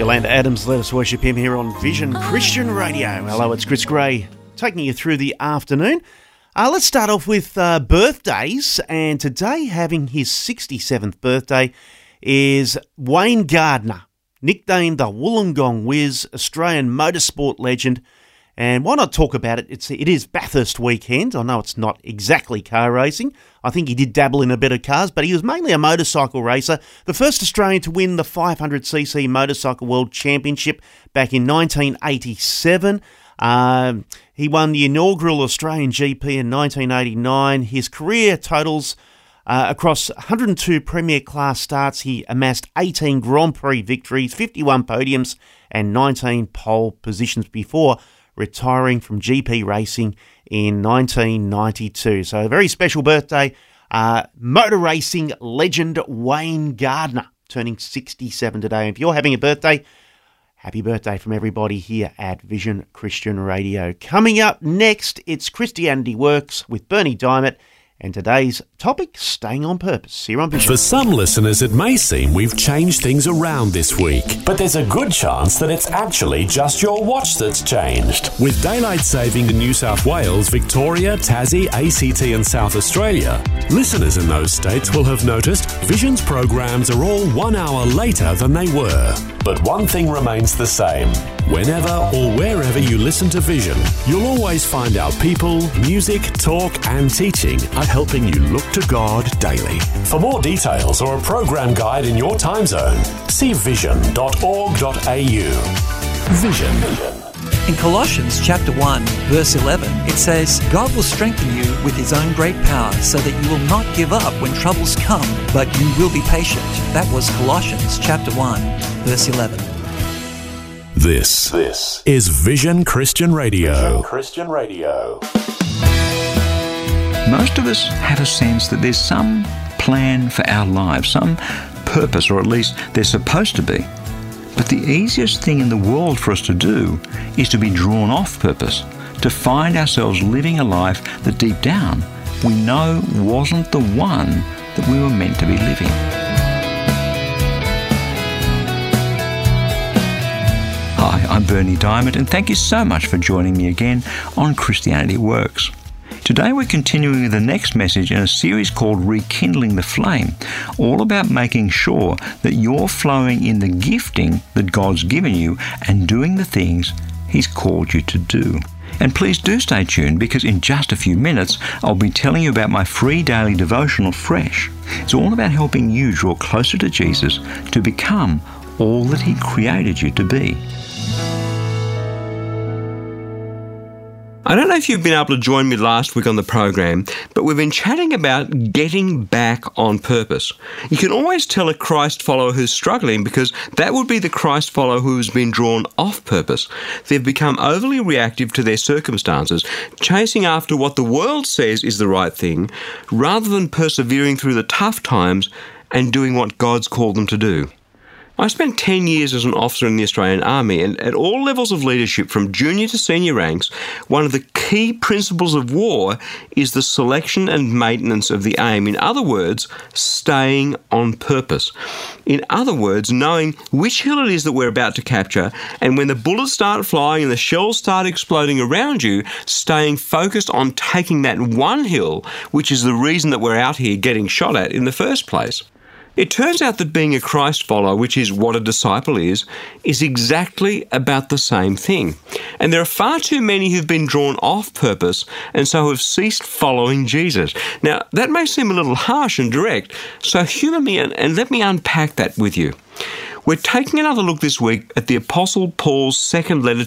Yolanda Adams, let us worship him here on Vision Christian Radio. Hello, it's Chris Gray taking you through the afternoon. Let's start off with birthdays, and today having his 67th birthday is Wayne Gardner, nicknamed the Wollongong Whiz, Australian motorsport legend. And why not talk about it? It is Bathurst weekend. I know it's not exactly car racing. I think he did dabble in a bit of cars, but he was mainly a motorcycle racer. The first Australian to win the 500cc Motorcycle World Championship back in 1987. He won the inaugural Australian GP in 1989. His career totals across 102 Premier Class starts. He amassed 18 Grand Prix victories, 51 podiums, and 19 pole positions before retiring from GP racing in 1992. So a very special birthday. Motor racing legend Wayne Gardner turning 67 today. If you're having a birthday, happy birthday from everybody here at Vision Christian Radio. Coming up next, it's Christianity Works with Bernie Diamond. And today's topic, staying on purpose, here on Vision. For some listeners, it may seem we've changed things around this week. But there's a good chance that it's actually just your watch that's changed. With daylight saving in New South Wales, Victoria, Tassie, ACT and South Australia, listeners in those states will have noticed Vision's programs are all 1 hour later than they were. But one thing remains the same. Whenever or wherever you listen to Vision, you'll always find our people, music, talk and teaching are helping you look to God daily. For more details or a program guide in your time zone, see vision.org.au. Vision. In Colossians chapter 1, verse 11, it says, God will strengthen you with his own great power so that you will not give up when troubles come, but you will be patient. That was Colossians chapter 1, verse 11. This is Vision Christian Radio. Vision Christian Radio. Most of us have a sense that there's some plan for our lives, some purpose, or at least there's supposed to be. But the easiest thing in the world for us to do is to be drawn off purpose, to find ourselves living a life that deep down we know wasn't the one that we were meant to be living. Hi, I'm Bernie Diamond, and thank you so much for joining me again on Christianity Works. Today we're continuing with the next message in a series called Rekindling the Flame, all about making sure that you're flowing in the gifting that God's given you and doing the things He's called you to do. And please do stay tuned, because in just a few minutes I'll be telling you about my free daily devotional, Fresh. It's all about helping you draw closer to Jesus to become all that He created you to be. I don't know if you've been able to join me last week on the program, but we've been chatting about getting back on purpose. You can always tell a Christ follower who's struggling, because that would be the Christ follower who's been drawn off purpose. They've become overly reactive to their circumstances, chasing after what the world says is the right thing, rather than persevering through the tough times and doing what God's called them to do. I spent 10 years as an officer in the Australian Army, and at all levels of leadership, from junior to senior ranks, one of the key principles of war is the selection and maintenance of the aim. In other words, staying on purpose. In other words, knowing which hill it is that we're about to capture, and when the bullets start flying and the shells start exploding around you, staying focused on taking that one hill, which is the reason that we're out here getting shot at in the first place. It turns out that being a Christ follower, which is what a disciple is exactly about the same thing. And there are far too many who've been drawn off purpose and so have ceased following Jesus. Now, that may seem a little harsh and direct, so humour me and let me unpack that with you. We're taking another look this week at the Apostle Paul's second letter